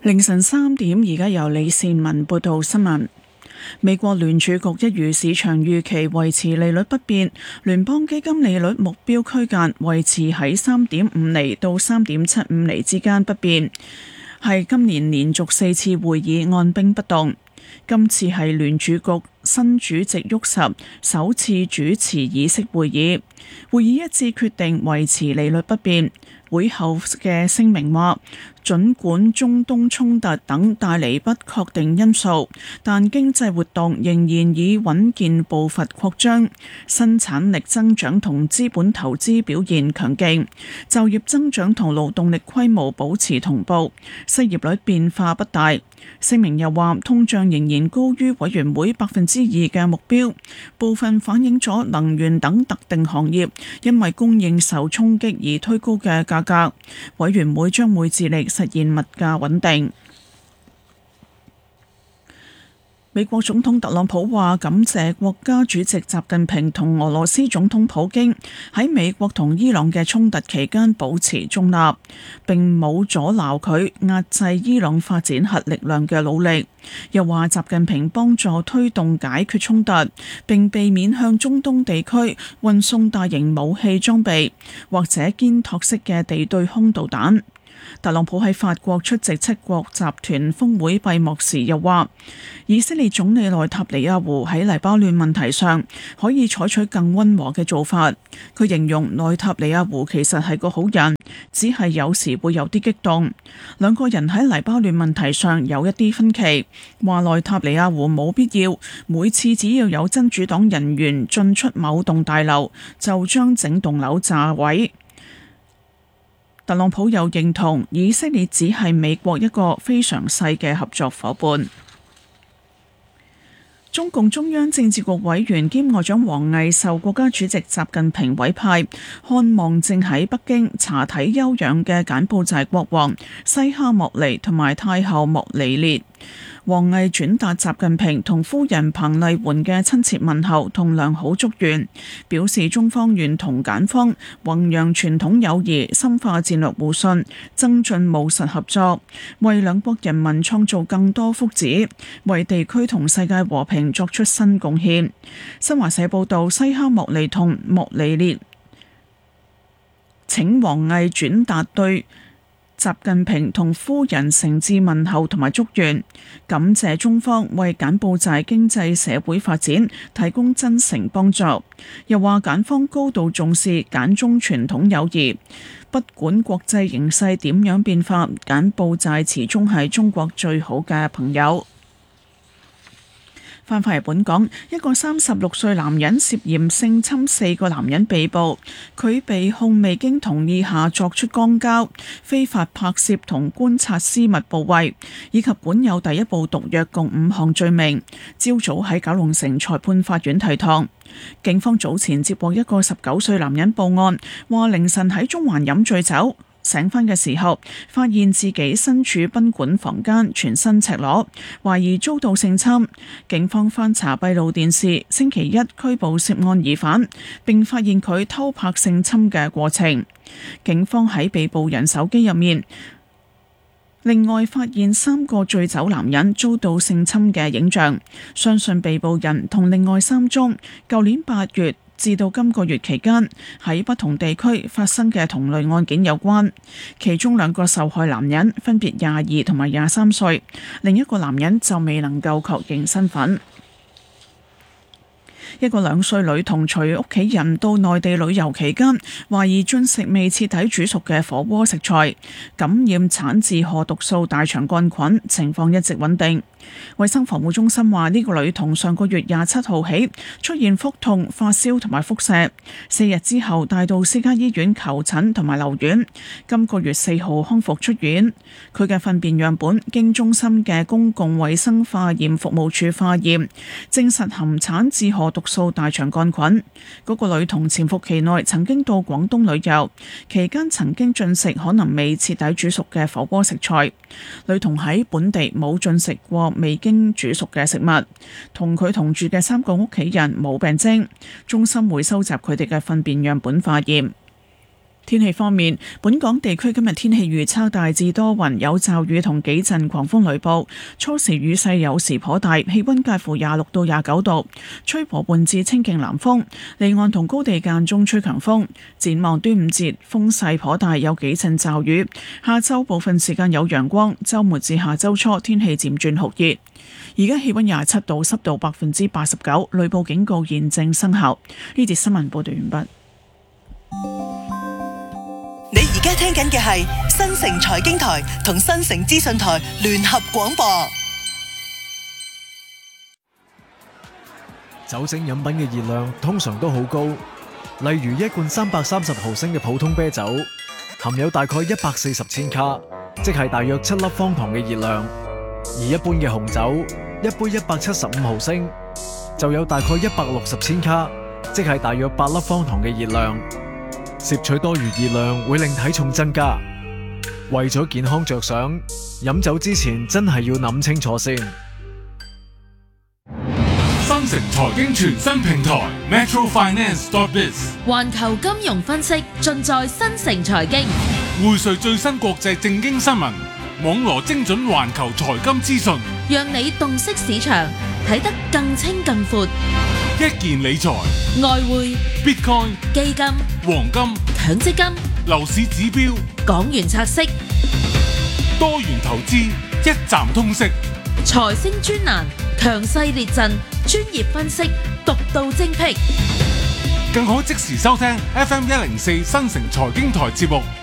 凌晨3點，而家由李善文報道新聞。美國聯儲局一如市場預期維持利率不變，聯邦基金利率目標區間維持喺3.5厘到3.75厘之間不變，係今年連續4次會議按兵不動。今次係聯儲局新主席沃什首次主持議息會議，會議一致決定維持利率不變。會後嘅聲明話，儘管中東衝突等帶嚟不確定因素，但經濟活動仍然以穩健步伐擴張，生產力增長同資本投資表現強勁，就業增長同勞動力規模保持同步，失業率變化不大。聲明又話，通脹仍然高於委員會2%嘅目標，部分反映咗能源等特定行業因為供應受衝擊而推高嘅價格。委員會將會致力實現物價穩定。美國總統特朗普話感謝國家主席習近平同俄羅斯總統普京喺美國同伊朗嘅衝突期間保持中立，並冇阻撓佢壓制伊朗發展核力量嘅努力。又話習近平幫助推動解決衝突，並避免向中東地區運送大型武器裝備或者肩托式嘅地對空導彈。特朗普喺法國出席7國集團峰會閉幕時又話，以色列總理內塔尼亞胡喺黎巴嫩問題上可以採取更溫和嘅做法。佢形容內塔尼亞胡其實係個好人，只係有時會有啲激動。兩個人喺黎巴嫩問題上有一啲分歧，話內塔尼亞胡冇必要每次只要有真主黨人員進出某棟大樓就將整棟樓炸毀。特朗普又認同以色列只係美國一個非常細嘅合作夥伴。中共中央政治局委員兼外長王毅受國家主席習近平委派，看望正喺北京查體休養嘅柬埔寨國王西哈莫尼同埋太后莫尼列。王毅轉達習近平同夫人彭麗媛嘅親切問候同良好祝願，表示中方願同柬方弘揚傳統友誼，深化戰略互信，增進務實合作，為兩國人民創造更多福祉，為地區同世界和平作出新貢獻。新華社報道，西哈莫尼同莫尼列請王毅轉達對習近平同夫人誠摯問候同埋祝願，感謝中方為柬埔寨經濟社會發展提供真誠幫助。又話柬方高度重視柬中傳統友誼，不管國際形勢點樣變化，柬埔寨始終係中國最好嘅朋友。翻返嚟本港，一個36歲男人涉嫌性侵4個男人被捕，佢被控未經同意下作出肛交、非法拍攝同觀察私密部位，以及管有第一部毒藥共5項罪名。朝早喺九龍城裁判法院提堂。警方早前接獲一個19歲男人報案，話凌晨喺中環飲醉酒，醒返嘅時候，發現自己身處賓館房間，全身赤裸，懷疑遭到性侵。警方翻查閉路電視，星期一拘捕涉案疑犯，並發現佢偷拍性侵嘅過程。警方喺被捕人手機入面，另外發現3個醉酒男人遭到性侵嘅影像，相信被捕人同另外3宗舊年8月至到今個月期間喺不同地區發生嘅同類案件有關。其中2個受害男人分別22同埋23歲，另一個男人就未能夠確認身份。一個2歲女童隨屋企人到內地旅遊期間，懷疑進食未徹底煮熟嘅火鍋食材，感染產自賀毒素大腸桿菌，情況一直穩定。衛生防護中心話，呢個女童上個月27號起出現腹痛、發燒同埋腹瀉，4日之後帶到私家醫院求診同埋留院，今個月4號康復出院。佢嘅糞便樣本經中心嘅公共衛生化驗服務處化驗，證實含產自賀毒素大腸桿菌。嗰個女童潛伏期內曾經到廣東旅遊，期間曾經進食可能未徹底煮熟嘅火鍋食材。女童喺本地冇進食過未經煮熟嘅食物，同佢同住嘅3個屋企人冇病徵，中心會收集佢哋嘅糞便樣本化驗。 天氣方面，本港地區今日天氣預測大致多雲，有驟雨同幾陣狂風雷暴，初時雨勢有時頗大，氣溫介乎26到29度，吹和緩至清勁南風，離岸同高地間中吹強風。展望端午節風勢頗大，有幾陣驟雨，下周部分時間有陽光，周末至下周初天氣漸轉酷熱。而家氣溫27度，濕度89%，雷暴警告現正生效。呢節新聞報道完畢。 你而家聽緊嘅係新城財經台同新城資訊台聯合廣播。 酒精飲品嘅熱量通常都好高，例如一罐330毫升嘅普通啤酒，含有大概140千卡，即係大約7粒方糖嘅熱量；而一般嘅紅酒，一杯175毫升，就有大概160千卡，即係大約8粒方糖嘅熱量。攝取多餘熱量會令體重增加，為咗健康着想，飲酒之前真係要諗清楚先。 新城財經全新平台 metrofinance.biz， 環球金融分析盡在新城財經， 匯萃最新國際政經新聞，網羅精準環球財金資訊， 讓你洞悉市場，睇得更清更闊。 一件理財、 外匯、 Bitcoin、 基金、 黃金、 強積金、 樓市指標、 港元拆息、 多元投資，一站通識。 財星專欄，強勢列陣，專業分析，獨到精闢， 更可即時收聽 FM 104新城財經台節目。